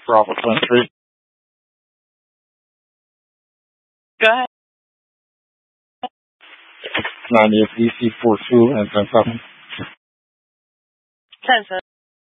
Bravo 23. Go ahead. 90th DC 42 and 10-7. 10-7.